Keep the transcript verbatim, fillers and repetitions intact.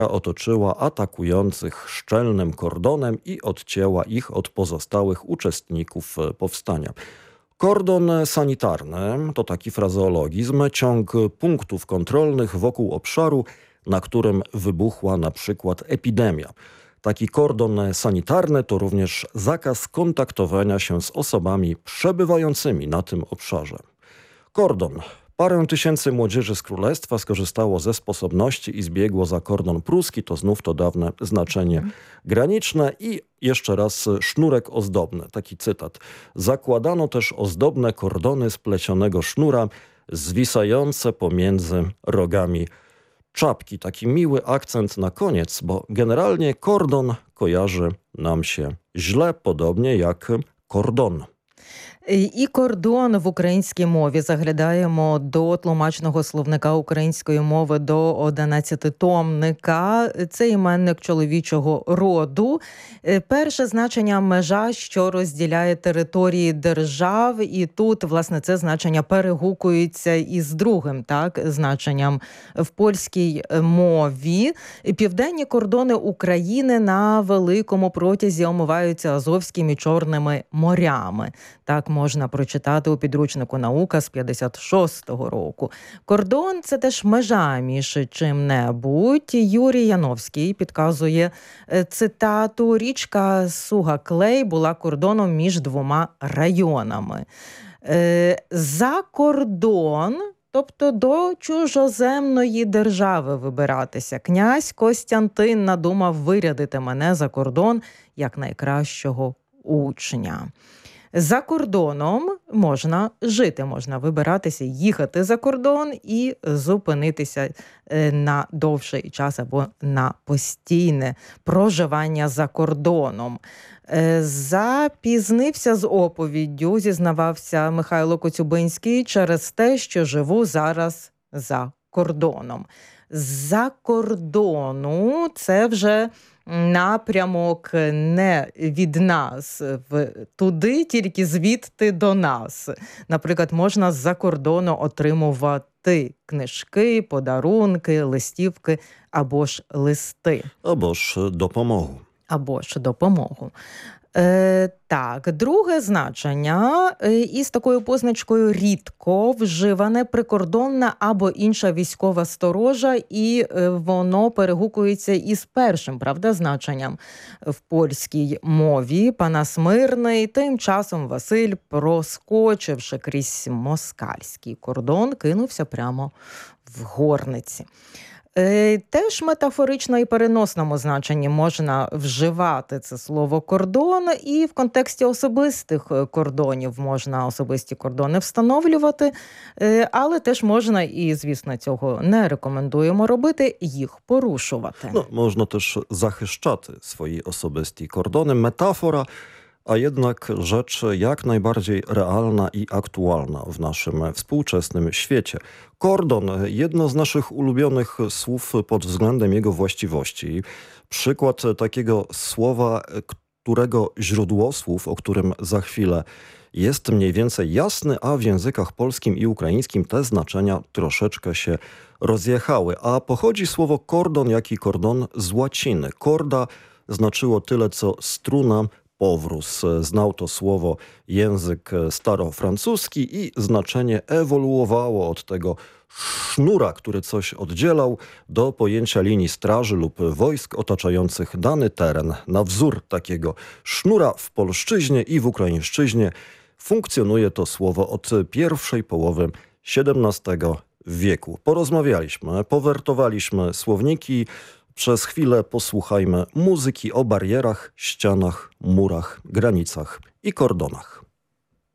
otoczyła atakujących szczelnym kordonem i odcięła ich od pozostałych uczestników powstania. Kordon sanitarny to taki frazeologizm, ciąg punktów kontrolnych wokół obszaru, na którym wybuchła na przykład epidemia. Taki kordon sanitarny to również zakaz kontaktowania się z osobami przebywającymi na tym obszarze. Kordon. Parę tysięcy młodzieży z królestwa skorzystało ze sposobności i zbiegło za kordon pruski, to znów to dawne znaczenie graniczne. I jeszcze raz sznurek ozdobny, taki cytat. Zakładano też ozdobne kordony z plecionego sznura, zwisające pomiędzy rogami czapki. Taki miły akcent na koniec, bo generalnie kordon kojarzy nam się źle, podobnie jak кordон. І кордон в українській мові. Заглядаємо до тлумачного словника української мови, до одинадцятитомника. Це іменник чоловічого роду. Перше значення – межа, що розділяє території держав. І тут, власне, це значення перегукується із другим, так, значенням в польській мові. Південні кордони України на великому протязі омиваються Азовським і Чорними морями. Так можна прочитати у підручнику «Наука» з п'ятдесят шостого року. Кордон – це теж межа між чим-небудь. Юрій Яновський підказує цитату: «Річка Суга-Клей була кордоном між двома районами». За кордон, тобто до чужоземної держави вибиратися. Князь Костянтин надумав вирядити мене за кордон як найкращого учня. За кордоном можна жити, можна вибиратися, їхати за кордон і зупинитися на довший час або на постійне проживання за кордоном. Запізнився з оповіддю, зізнавався Михайло Коцюбинський, через те, що живу зараз за кордоном. За кордону – це вже напрямок не від нас в туди, тільки звідти до нас. Наприклад, можна з-за кордону отримувати книжки, подарунки, листівки або ж листи. Або ж допомогу. Або ж допомогу. Е, так, друге значення із такою позначкою «рідко» вживане прикордонна або інша військова сторожа, і воно перегукується із першим, правда, значенням в польській мові. Панас Мирний. Тим часом Василь, проскочивши крізь москальський кордон, кинувся прямо в горниці. Теж метафорично і переносному значенні можна вживати це слово «кордон», і в контексті особистих кордонів можна особисті кордони встановлювати, але теж можна, і, звісно, цього не рекомендуємо робити, їх порушувати. No, można też zachęszczać swoje osobiste kordony. Metafora, a jednak rzecz jak najbardziej realna i aktualna w naszym współczesnym świecie. Kordon, jedno z naszych ulubionych słów pod względem jego właściwości. Przykład takiego słowa, którego źródłosłów, o którym za chwilę, jest mniej więcej jasny, a w językach polskim i ukraińskim te znaczenia troszeczkę się rozjechały. A pochodzi słowo kordon, jak i kordon z łaciny. Korda znaczyło tyle, co struna, powróz. Znał to słowo język starofrancuski i znaczenie ewoluowało od tego sznura, który coś oddzielał, do pojęcia linii straży lub wojsk otaczających dany teren. Na wzór takiego sznura w polszczyźnie i w ukraińszczyźnie funkcjonuje to słowo od pierwszej połowy siedemnastego wieku. Porozmawialiśmy, powertowaliśmy słowniki. Przez chwilę posłuchajmy muzyki o barierach, ścianach, murach, granicach i kordonach.